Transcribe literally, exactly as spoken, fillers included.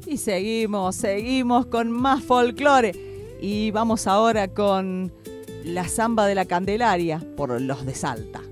Y seguimos, seguimos con más folclore. Y vamos ahora con la Zamba de la Candelaria por los de Salta.